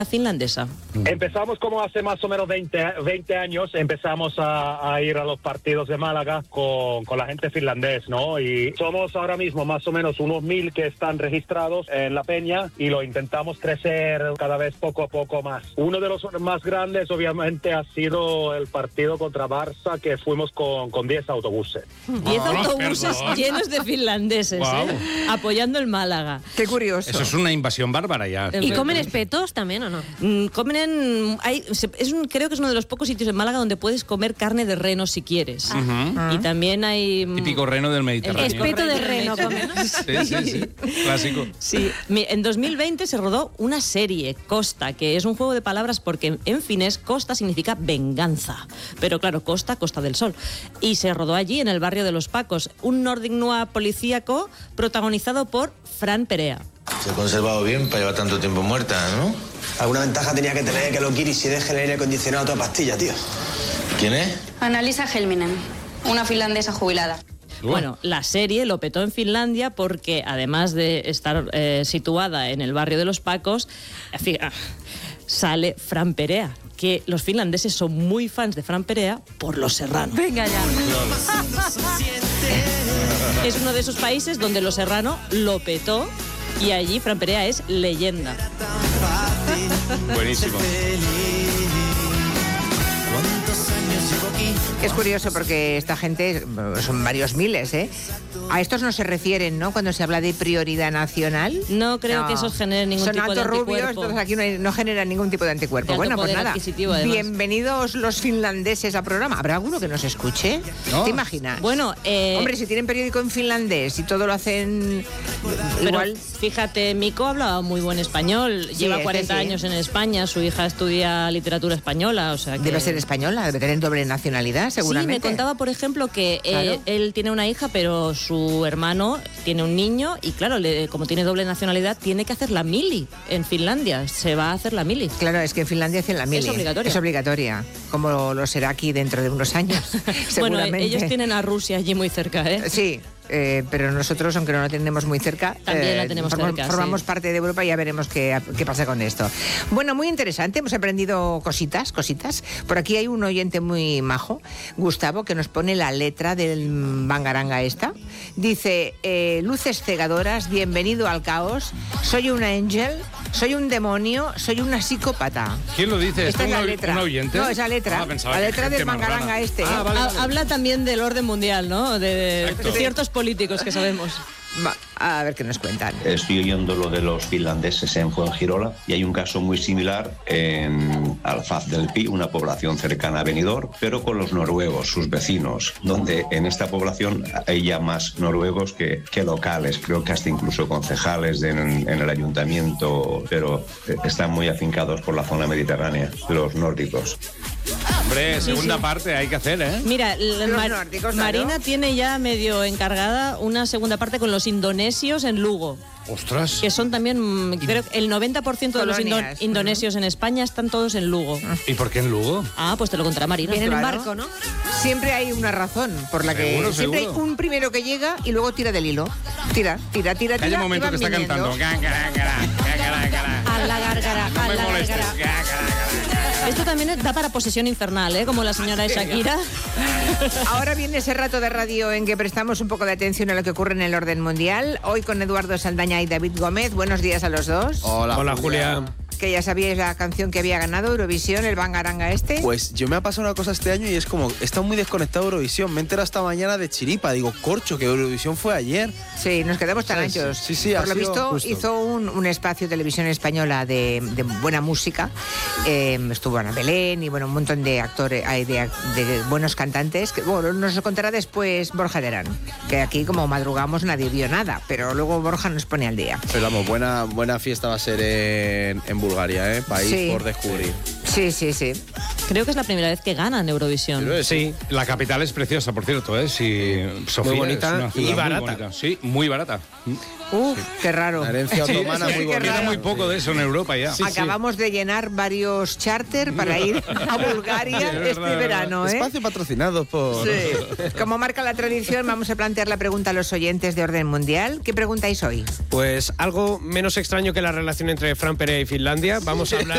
finlandesa? Empezamos como hace más o menos 20 años, empezamos a ir a los partidos de Málaga con la gente finlandés, ¿no? Y somos ahora mismo más o menos unos 1000 que están registrados en la peña y lo intentamos crecer cada vez poco a poco más. Uno de los más grandes obviamente ha sido el partido contra Barça, que fuimos con 10 autobuses. 10 autobuses llenos de finlandeses, apoyando el Málaga. Qué curioso. Eso es una invasión bárbara ya. ¿Y comen espetos también o no? Creo que es uno de los pocos sitios en Málaga donde puedes comer carne de reno si quieres. Y también hay... Típico reno del Mediterráneo. Espeto de reno comen. Sí. Clásico. Sí. En 2020 se rodó una serie, Costa, que es un juego de palabras porque en finés Costa significa venganza. Pero claro, Costa del Sol. Y se rodó allí, en el barrio de Los Pacos, un Nordic noir policíaco protagonizado por Fran Perea. Se ha conservado bien para llevar tanto tiempo muerta, ¿no? Alguna ventaja tenía que tener que los guiris se deje el aire acondicionado a toda pastilla, tío. ¿Quién es? Annalisa Helminen, una finlandesa jubilada. Bueno, la serie lo petó en Finlandia porque, además de estar situada en el barrio de Los Pacos, sale Fran Perea, que los finlandeses son muy fans de Fran Perea por Los Serrano. Venga ya. Es uno de esos países donde Los Serrano lo petó y allí Fran Perea es leyenda. Buenísimo. Es curioso porque esta gente, son varios miles, ¿eh? A estos no se refieren, ¿no? Cuando se habla de prioridad nacional. No creo que esos generen ningún tipo de anticuerpo. Son altos rubios, entonces aquí no generan ningún tipo de anticuerpo. Bueno, pues nada. Bienvenidos los finlandeses al programa. ¿Habrá alguno que nos escuche? ¿No? ¿Te imaginas? Bueno, hombre, si tienen periódico en finlandés y todo lo hacen igual. Fíjate, Miko habla muy buen español. Lleva 40 años en España. Su hija estudia literatura española, o sea que... Debe ser española, debe tener doble nacionalidad, seguramente. Sí, me contaba, por ejemplo, que él tiene una hija, pero su hermano tiene un niño y, claro, como tiene doble nacionalidad, tiene que hacer la mili en Finlandia. Se va a hacer la mili. Claro, es que en Finlandia hacen la mili. Es obligatoria. Es obligatoria, como lo será aquí dentro de unos años, seguramente. Bueno, ellos tienen a Rusia allí muy cerca, ¿eh? Sí. Pero nosotros, aunque no la tenemos muy cerca, también la tenemos cerca, formamos parte de Europa y ya veremos qué pasa con esto. Bueno, muy interesante, hemos aprendido cositas. Por aquí hay un oyente muy majo, Gustavo, que nos pone la letra del bangaranga esta. Dice, luces cegadoras, bienvenido al caos, soy un ángel, soy un demonio, soy una psicópata. ¿Quién lo dice? Esta es la letra. ¿Un oyente? No, es la letra. La letra del bangaranga este. Vale. Habla también del orden mundial, ¿no? De ciertos políticos que sabemos. A ver qué nos cuentan. Estoy oyendo lo de los finlandeses en Fuengirola y hay un caso muy similar en Alfaz del Pi, una población cercana a Benidorm, pero con los noruegos, sus vecinos, donde en esta población hay ya más noruegos que locales, creo que hasta incluso concejales en el ayuntamiento, pero están muy afincados por la zona mediterránea, los nórdicos. Hombre, segunda parte hay que hacer, ¿eh? Mira, Marina tiene ya medio encargada una segunda parte con los indonesios en Lugo. ¡Ostras! Que son también, creo que el 90% de los indonesios en España están todos en Lugo. ¿Y por qué en Lugo? Pues te lo contará Marina. Vienen en barco, ¿no? Siempre hay una razón por la que... Siempre hay un primero que llega y luego tira del hilo. Tira. Hay un momento que está cantando. A la gárgara, No me molestes. Esto también da para posesión infernal, ¿eh? Como la señora de Shakira. Ahora viene ese rato de radio en que prestamos un poco de atención a lo que ocurre en el orden mundial. Hoy con Eduardo Saldaña y David Gómez. Buenos días a los dos. Hola, Julia. Que ya sabíais la canción que había ganado Eurovisión, el bangaranga este. Pues yo me ha pasado una cosa este año y es como, he estado muy desconectado de Eurovisión. Me he enterado esta mañana de chiripa. Digo, corcho, que Eurovisión fue ayer. Sí, nos quedamos tan anchos. Sí, por lo visto hizo un espacio de televisión española de buena música. Estuvo Ana Belén y un montón de actores, de buenos cantantes. Que, nos lo contará después Borja Terán, que aquí como madrugamos nadie vio nada, pero luego Borja nos pone al día. Pero vamos, buena fiesta va a ser en Bulgaria, país por descubrir. Sí. Creo que es la primera vez que ganan Eurovisión. Sí, la capital es preciosa, por cierto, ¿eh? Sí, Sofía, muy bonita y barata. Muy bonita. Sí, muy barata. Qué raro. La herencia otomana muy bonita. Queda muy poco de eso en Europa ya. Acabamos de llenar varios charter para ir a Bulgaria este verano, ¿eh? Espacio patrocinado por... Sí. Como marca la tradición, vamos a plantear la pregunta a los oyentes de Orden Mundial. ¿Qué preguntáis hoy? Pues algo menos extraño que la relación entre Fran Perea y Finlandia. Vamos a hablar